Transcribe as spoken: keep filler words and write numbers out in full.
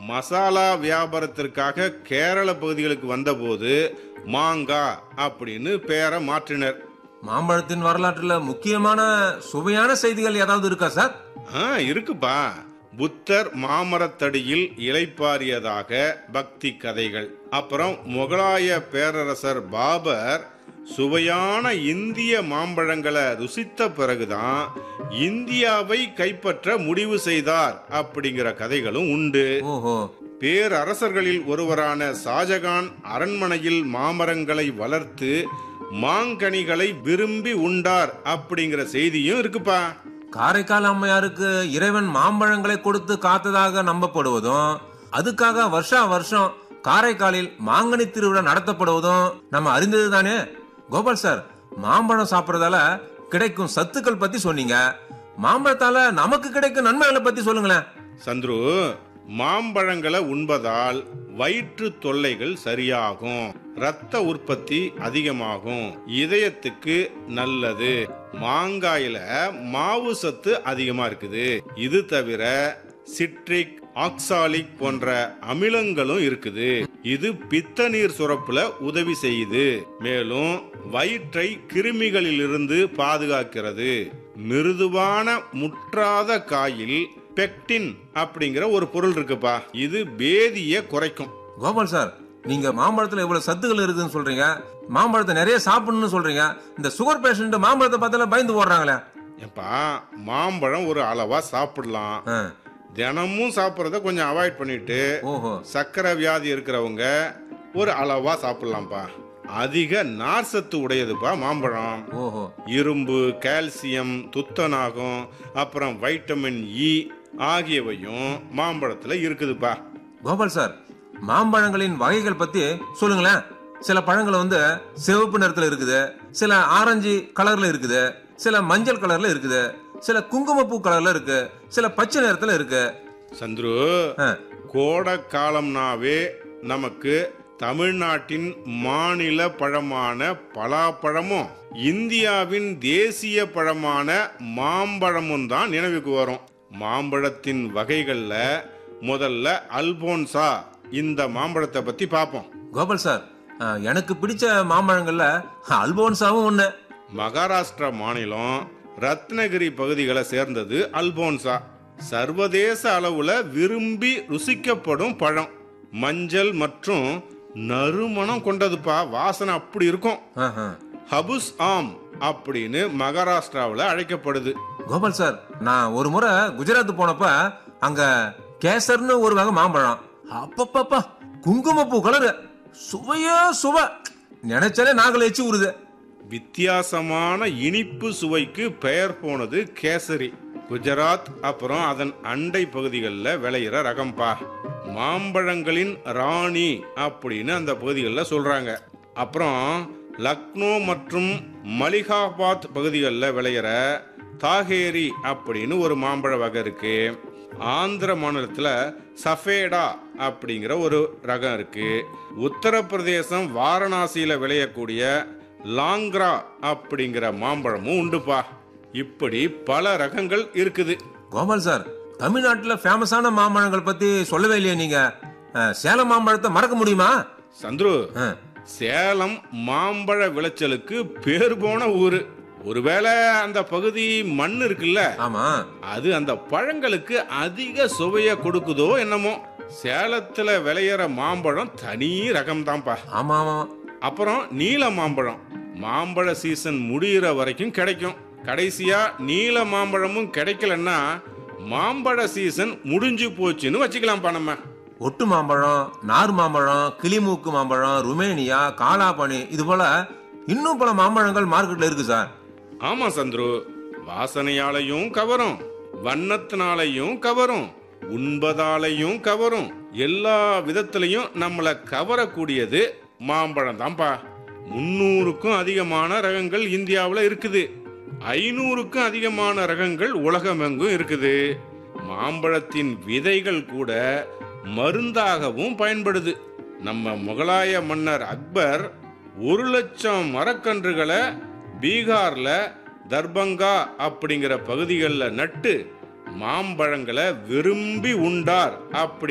மசாலா வியாபாரத்திற்காக கேரள பகுதிகளுக்கு வந்தபோது மாங்கா அப்படின்னு பெயரை மாற்றினர். மாம்பழத்தின் வரலாற்றுல முக்கியமான சுவையான செய்திகள் ஏதாவது இருக்கா சார்? ஆ இருக்குப்பா. புத்தர் மாமரத்தடியில் இளைப்பாரியதாக பக்தி கதைகள். அப்புறம் முகலாய பேரரசர் பாபர் சுவையான இந்திய மாம்பழங்களை ருசித்த பிறகுதான் இந்தியாவை கைப்பற்ற முடிவு செய்தார் அப்படிங்கிற கதைகளும் உண்டு. ஓஹோ. பேரரசர்களில் ஒருவரான ஷாஜகான் அரண்மனையில் மாமரங்களை வளர்த்து மாங்கனிகளை விரும்பி உண்டார் அப்படிங்கிற செய்தியும் இருக்குப்பா. காரைக்கால் அம்மையாருக்கு இறைவன் மாம்பழங்களை கொடுத்து காத்ததாக நம்பப்படுவதும், அதுக்காக வருஷா வருஷம் காரைக்காலில் மாங்கனி திருவிழா நடத்தப்படுவதும் நம்ம அறிந்தது தானே. கோபால் சார், மாம்பழம் சாப்பிடறதால கிடைக்கும் சத்துக்கள் பத்தி சொன்னீங்க. மாம்பழத்தால நமக்கு கிடைக்கும் நன்மைகளை பத்தி சொல்லுங்களேன். சந்துரு, மாம்பழங்களை உண்பதால் வயிற்று தொல்லைகள் சரியாகும், இரத்த உற்பத்தி அதிகமாகும், இதயத்துக்கு நல்லது. மாங்காயில மாவு சத்து அதிகமா இருக்குது. இது தவிர சிட்ரிக், ஆக்சாலிக் போன்ற அமிலங்களும் இருக்குது. இது பித்த நீர் சுரப்புல உதவி செய்யுது. மேலும் வயிற்றை கிருமிகளிலிருந்து பாதுகாக்கிறது. மிருதுவான முற்றாத காயில் பெக்டின் அப்படிங்கிற ஒரு பொருள் இருக்குப்பா. இது பேதியை குறைக்கும். கோபால் சார், நீங்க மாம்பழத்துல இவ்வளவு சத்துக்கள் இருக்குன்னு சொல்றீங்க, மாம்பழத்தை நிறைய சாப்பிடணும்னு சொல்றீங்க. இந்த சுகர் பேஷண்ட் மாம்பழத்தை பார்த்தால பயந்து ஓடுறாங்களே. ஏப்பா, மாம்பழம் ஒரு அளவா சாப்பிடலாம். தினமும் சாப்பிட்றத கொஞ்சம் அவாய்ட் பண்ணிட்டு சர்க்கரை வியாதி இருக்கிறவங்க ஒரு அளவா சாப்பிடலாம்ப்பா. அதிக நார் சத்து உடையதுப்பா மாம்பழம். இரும்பு, கால்சியம், துத்தநாகம், அப்புறம் வைட்டமின் இ ஆகியவையும் மாம்பழத்துல இருக்குதுப்பா. கோபால் சார், மாம்பழங்களின் வகைகள் பத்தி சொல்லுங்களேன். சில பழங்கள் வந்து சிவப்பு நிறத்துல இருக்குது, சில ஆரஞ்சு கலர்ல இருக்குது, சில மஞ்சள் கலர்ல இருக்குது, சில குங்குமப்பூ கலர்ல இருக்கு, சில பச்சை நிறத்துல இருக்கு. சந்துரு, கோடை காலம்னாவே நமக்கு தமிழ்நாட்டின் மாநில பழமான பலாப்பழமும் இந்தியாவின் தேசிய பழமான மாம்பழமும் தான் நினைவுக்கு வரும். மாம்பழத்தின் வகைகள்ல முதல்ல அல்போன்சா இந்த மாம்பழத்தை பத்தி பாப்போம். கோபால் சார், எனக்கு பிடிச்ச மாம்பழங்கள்ல அல்போன்சாவும் ஒண்ணு. மகாராஷ்டிரா மாநிலம் ரத்னகிரி பகுதிகளை சேர்ந்தது அல்போன்சா. சர்வதேச அளவுல விரும்பி ருசிக்கப்படும் பழம். மஞ்சள் மற்றும் நறுமணம் கொண்டதுப்பா. வாசனை அப்படி இருக்கும். ஹபுஸ் ஆம் அப்படின்னு மகாராஷ்டிராவில் அழைக்கப்படுது. கோபால் சார், நான் ஒரு முறை குஜராத் போனப்ப அங்க கேசர்னு ஒரு வகை மாம்பழம். அப்பப்பா, குங்குமப்பூ கலரு, சுவையா சுவை, நினைச்சாலே நாகல எச்சி ஊறுது. வித்தியாசமான இனிப்பு சுவைக்கு பெயர் போனது கேசரி. குஜராத் அப்புறம் அதன் அண்டை பகுதிகளில் விளையிற ரகம்பா. மாம்பழங்களின் ராணி அப்படின்னு அந்த பகுதிகளில் சொல்றாங்க. அப்புறம் லக்னோ மற்றும் மலிகாபாத் பகுதிகளில் விளையிற தாகேரி அப்படின்னு ஒரு மாம்பழ வகை இருக்கு. ஆந்திர மாநிலத்துல சஃபேடா அப்படிங்கிற ஒரு ரகம் இருக்கு. உத்தரப்பிரதேசம் வாரணாசியில விளையக்கூடிய லாங்க்ரா அப்படிங்கிற மாம்பழமும் உண்டுப்பா. இப்படி பல ரகங்கள் இருக்குது. கோபால் சார், தமிழ்நாட்டுல ஃபேமஸான மாம்பழங்கள் பத்தி சொல்லவே இல்லையா நீங்க? சேலம் மாம்பழத்தை மறக்க முடியுமா? சந்துரு, சேலம் மாம்பழ விளைச்சலுக்கு பேர் போன ஊரு. ஒருவேளை அந்த பகுதி மண் இருக்குல்ல, ஆமா, அது அந்த பழங்களுக்கு அதிக சுவைய கொடுக்குதோ என்னமோ. சேலத்துல விளையிற மாம்பழம் தனி ரகம் தான்ப்பா. ஆமா ஆமா. அப்புறம் நீல மாம்பழம் மாம்பழ சீசன் முடிகிற வரைக்கும் கிடைக்கும். கடைசியா நீல மாம்பழமும் கிடைக்கலன்னா மாம்பழ சீசன் முடிஞ்சு போச்சுன்னு வச்சுக்கலாம்ப்பா. நம்ம ஒட்டு மாம்பழம், நார் மாம்பழம், கிளிமூக்கு மாம்பழம், ருமேனியா, காலாபனி, இது போல இன்னும் பல மாம்பழங்கள் மார்க்கெட்ல இருக்கு சார். ஆமா சந்துரு, வாசனையாலையும் கவரும், வண்ணத்தினாலையும் கவரும், உண்பதாலையும் கவரும், எல்லா விதத்திலையும் நம்மளை கவரக்கூடியது மாம்பழம் தான்ப்பா. முன்னூறுக்கும் அதிகமான ரகங்கள் இந்தியாவில் இருக்குது. ஐநூறுக்கும் அதிகமான ரகங்கள் உலகமெங்கும் இருக்குது. மாம்பழத்தின் விதைகள் கூட மருந்தாகவும் பயன்படுது. நம்ம முகலாய மன்னர் அக்பர் ஒரு லட்சம் மரக்கன்றுகளை பீகார்ல தர்பங்கா அப்படிங்கிற பகுதிகளில் நட்டு மாம்பழங்களை விரும்பி உண்டார். அப்படி